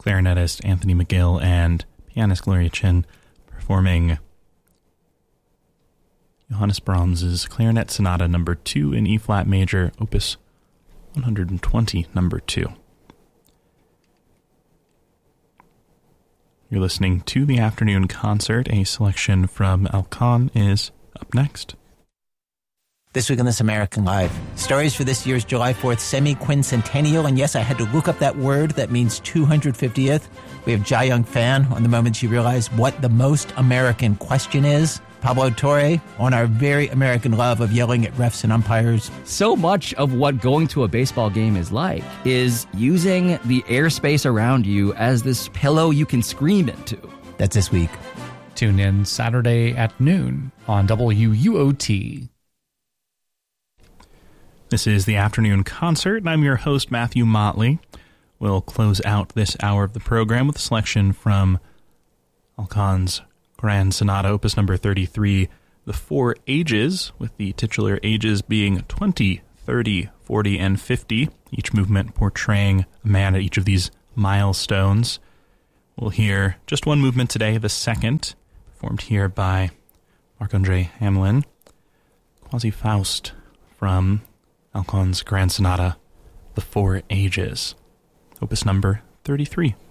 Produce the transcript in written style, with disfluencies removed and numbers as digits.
clarinetist Anthony McGill and pianist Gloria Chin performing Johannes Brahms's Clarinet Sonata No. 2 in E-flat major, Opus 120, No. 2. You're listening to the afternoon concert. A selection from Alkan is up next. This week on This American Life, stories for this year's July 4th semi-quincentennial. And yes, I had to look up that word that means 250th. We have Jia Young Fan on the moment she realized what the most American question is. Pablo Torre on our very American love of yelling at refs and umpires. So much of what going to a baseball game is like is using the airspace around you as this pillow you can scream into. That's this week. Tune in Saturday at noon on WUOT. This is the afternoon concert, and I'm your host, Matthew Motley. We'll close out this hour of the program with a selection from Alkan's Grand Sonata, Opus number 33, The Four Ages, with the titular ages being 20, 30, 40, and 50, each movement portraying a man at each of these milestones. We'll hear just one movement today, the second, performed here by Marc-André Hamelin, Quasi-Faust from Alkan's Grand Sonata, The Four Ages, Opus number 33.